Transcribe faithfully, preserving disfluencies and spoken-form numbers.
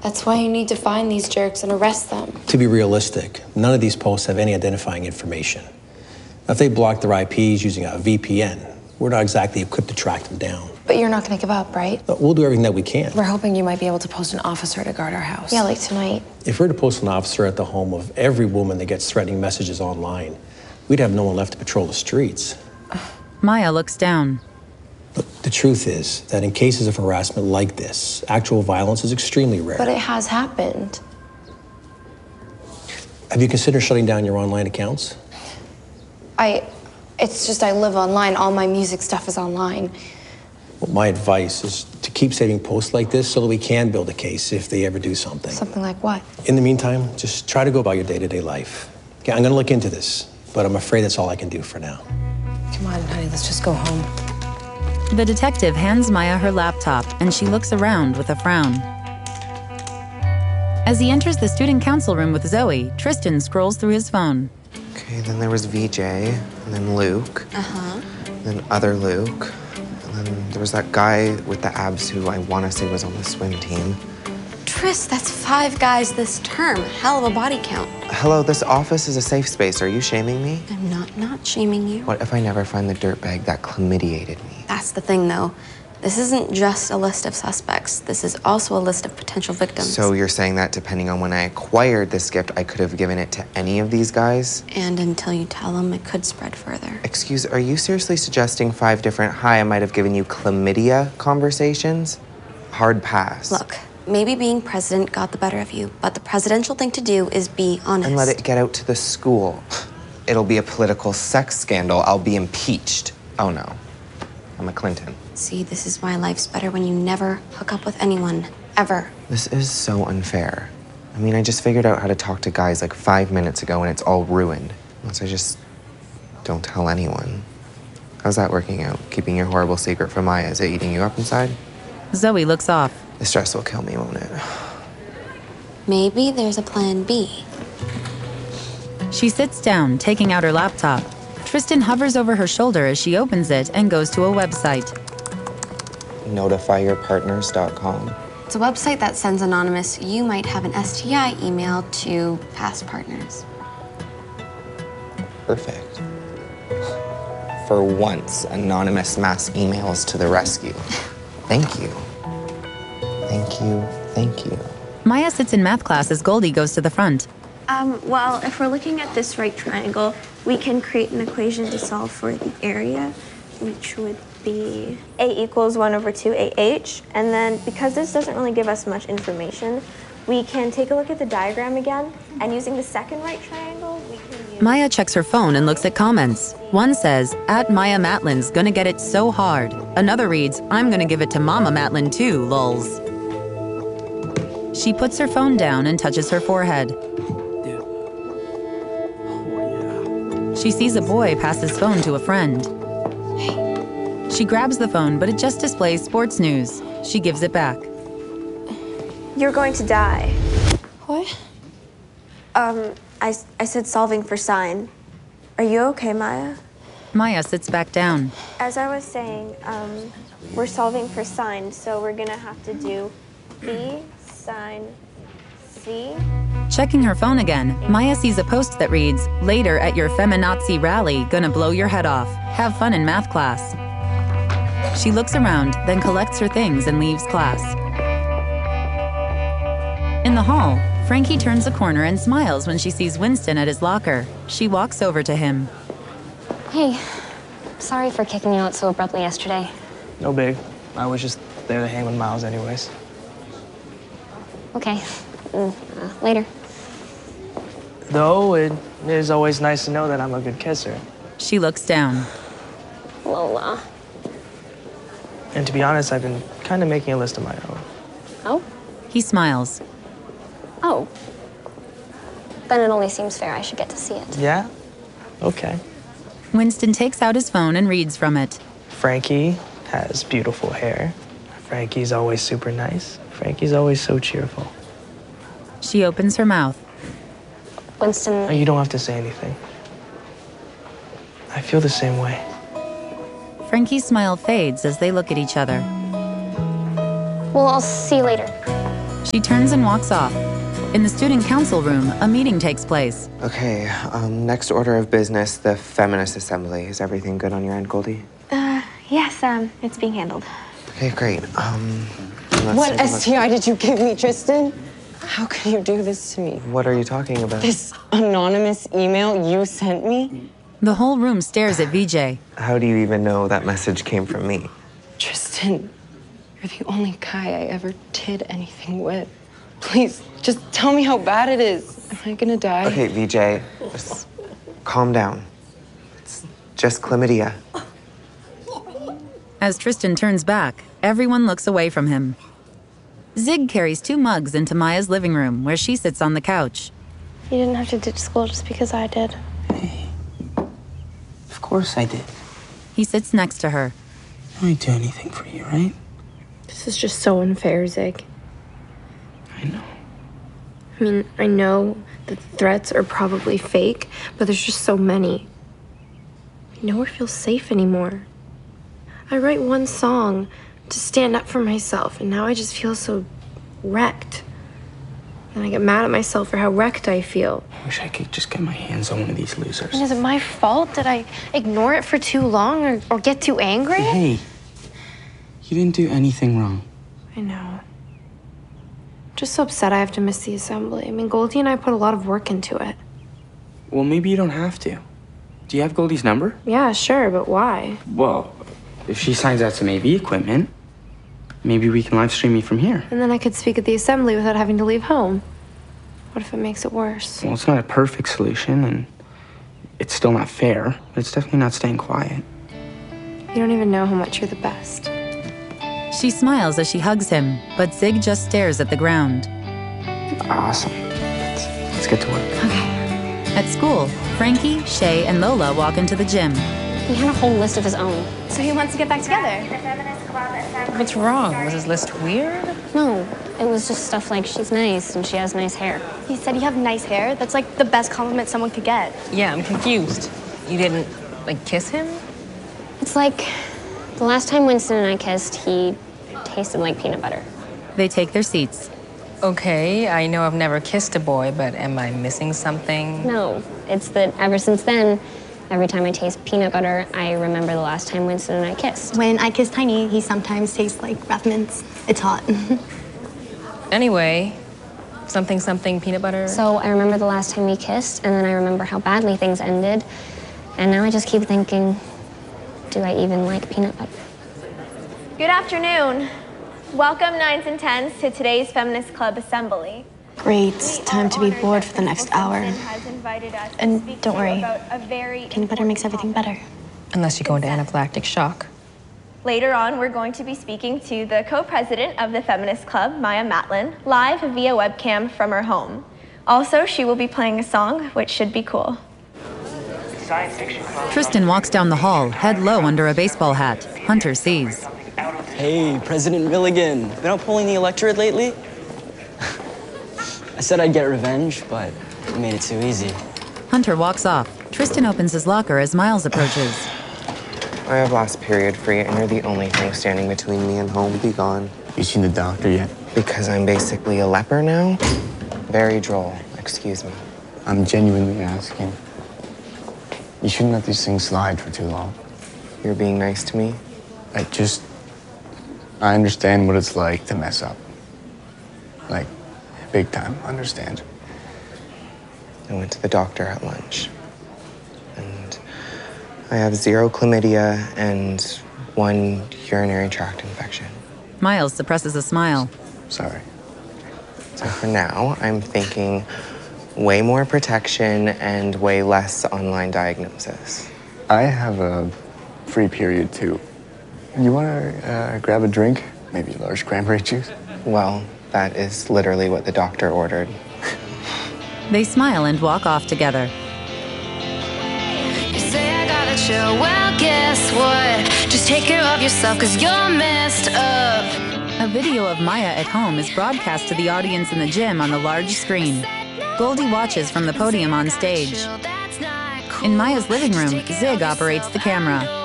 That's why you need to find these jerks and arrest them. To be realistic, none of these posts have any identifying information. Now, if they block their I Ps using a V P N, we're not exactly equipped to track them down. But you're not gonna give up, right? But we'll do everything that we can. We're hoping you might be able to post an officer to guard our house. Yeah, like tonight. If we were to post an officer at the home of every woman that gets threatening messages online, we'd have no one left to patrol the streets. Maya looks down. Look, the truth is that in cases of harassment like this, actual violence is extremely rare. But it has happened. Have you considered shutting down your online accounts? I, it's just I live online. All my music stuff is online. Well, my advice is to keep saving posts like this so that we can build a case if they ever do something. Something like what? In the meantime, just try to go about your day-to-day life. Okay, I'm gonna look into this, but I'm afraid that's all I can do for now. Come on, honey, let's just go home. The detective hands Maya her laptop, and she looks around with a frown. As he enters the student council room with Zoe, Tristan scrolls through his phone. Okay, then there was V J, and then Luke, Uh-huh. then other Luke, and then there was that guy with the abs who I want to say was on the swim team. Tris, that's five guys this term. Hell of a body count. Hello, this office is a safe space. Are you shaming me? I'm not not shaming you. What if I never find the dirtbag that chlamydiated me? That's the thing, though. This isn't just a list of suspects. This is also a list of potential victims. So you're saying that depending on when I acquired this gift, I could have given it to any of these guys? And until you tell them, it could spread further. Excuse, are you seriously suggesting five different, hi, I might have given you chlamydia conversations? Hard pass. Look, maybe being president got the better of you, but the presidential thing to do is be honest. And let it get out to the school. It'll be a political sex scandal. I'll be impeached. Oh no, I'm a Clinton. See, this is why life's better when you never hook up with anyone, ever. This is so unfair. I mean, I just figured out how to talk to guys like five minutes ago and it's all ruined. Unless I just don't tell anyone. How's that working out? Keeping your horrible secret from Maya, is it eating you up inside? Zoe looks off. The stress will kill me, won't it? Maybe there's a plan B. She sits down, taking out her laptop. Tristan hovers over her shoulder as she opens it and goes to a website. notify your partners dot com. It's a website that sends anonymous, you might have an S T I email to past partners. Perfect. For once, anonymous mass emails to the rescue. Thank you. Thank you. Thank you. Maya sits in math class as Goldie goes to the front. Um, well, if we're looking at this right triangle, we can create an equation to solve for the area, which would be A equals one over two A H. And then because this doesn't really give us much information, we can take a look at the diagram again, and using the second right triangle, we can use... Maya checks her phone and looks at comments. One says, at Maya Matlin's gonna get it so hard. Another reads, I'm gonna give it to Mama Matlin too, lulz. She puts her phone down and touches her forehead. She sees a boy pass his phone to a friend. She grabs the phone, but it just displays sports news. She gives it back. You're going to die. What? Um, I, I said solving for sine. Are you okay, Maya? Maya sits back down. As I was saying, um, we're solving for sine, so we're gonna have to do B sine C. Checking her phone again, Maya sees a post that reads, later at your feminazi rally, gonna blow your head off. Have fun in math class. She looks around, then collects her things and leaves class. In the hall, Frankie turns a corner and smiles when she sees Winston at his locker. She walks over to him. Hey, sorry for kicking you out so abruptly yesterday. No big. I was just there to hang with Miles anyways. Okay, mm, uh, later. Though, it is always nice to know that I'm a good kisser. She looks down. Lola. And to be honest, I've been kind of making a list of my own. Oh? He smiles. Oh. Then it only seems fair I should get to see it. Yeah? Okay. Winston takes out his phone and reads from it. Frankie has beautiful hair. Frankie's always super nice. Frankie's always so cheerful. She opens her mouth. Winston... Oh, you don't have to say anything. I feel the same way. Frankie's smile fades as they look at each other. Well, I'll see you later. She turns and walks off. In the student council room, a meeting takes place. Okay, um, next order of business, the Feminist Assembly. Is everything good on your end, Goldie? Uh, yes, um, it's being handled. Okay, great. Um, let's What take a look. S T I did you give me, Tristan? How can you do this to me? What are you talking about? This anonymous email you sent me? The whole room stares at V J. How do you even know that message came from me? Tristan, you're the only guy I ever did anything with. Please, just tell me how bad it is. Am I gonna die? Okay, V J, just calm down. It's just chlamydia. As Tristan turns back, everyone looks away from him. Zig carries two mugs into Maya's living room, where she sits on the couch. You didn't have to ditch school just because I did. Hey, of course I did. He sits next to her. I do anything for you, right? This is just so unfair, Zig. I know. I mean, I know that the threats are probably fake, but there's just so many. I nowhere feels safe anymore. I write one song to stand up for myself, and now I just feel so wrecked. And I get mad at myself for how wrecked I feel. I wish I could just get my hands on one of these losers. And is it my fault? Did I ignore it for too long or, or get too angry? Hey, you didn't do anything wrong. I know. Just so upset I have to miss the assembly. I mean, Goldie and I put a lot of work into it. Well, maybe you don't have to. Do you have Goldie's number? Yeah, sure, but why? Well, if she signs out some A V equipment, maybe we can live stream you from here. And then I could speak at the assembly without having to leave home. What if it makes it worse? Well, it's not a perfect solution, and it's still not fair, but it's definitely not staying quiet. You don't even know how much you're the best. She smiles as she hugs him, but Zig just stares at the ground. Awesome. Let's, let's get to work. At school, Frankie, Shay, and Lola walk into the gym. He had a whole list of his own. So he wants to get back together. What's wrong? Was his list weird? No, it was just stuff like she's nice and she has nice hair. He said you have nice hair. That's like the best compliment someone could get. Yeah, I'm confused. You didn't, like, kiss him? It's like the last time Winston and I kissed, he tasted like peanut butter. They take their seats. Okay, I know I've never kissed a boy, but am I missing something? No, it's that ever since then, every time I taste peanut butter, I remember the last time Winston and I kissed. When I kiss Tiny, he sometimes tastes like breath mints. It's hot. Anyway, something something peanut butter? So I remember the last time we kissed, and then I remember how badly things ended. And now I just keep thinking, do I even like peanut butter? Good afternoon. Welcome, nines and tens, to today's Feminist Club Assembly. Great. Time to be bored for the next hour. And don't worry, peanut butter makes everything better. Unless you go into anaphylactic shock. Later on, we're going to be speaking to the co-president of the Feminist Club, Maya Matlin, live via webcam from her home. Also, she will be playing a song, which should be cool. Tristan walks down the hall, head low under a baseball hat. Hunter sees. Hey, President Milligan. Been out pulling the electorate lately? I said I'd get revenge, but you made it too easy. Hunter walks off. Tristan opens his locker as Miles approaches. I have last period free, and you're the only thing standing between me and home. Be gone. You seen the doctor yet? Because I'm basically a leper now? Very droll. Excuse me. I'm genuinely asking. You shouldn't let these things slide for too long. You're being nice to me? I just... I understand what it's like to mess up. Like, big time, understand. I went to the doctor at lunch. And I have zero chlamydia and one urinary tract infection. Miles suppresses a smile. Sorry. So for now, I'm thinking way more protection and way less online diagnosis. I have a free period, too. You want to uh, grab a drink? Maybe a large cranberry juice? Well, that is literally what the doctor ordered. They smile and walk off together. You say I gotta chill, well, guess what? Just take care of yourself, cause you're messed up. A video of Maya at home is broadcast to the audience in the gym on the large screen. Goldie watches from the podium on stage. In Maya's living room, Zig operates the camera.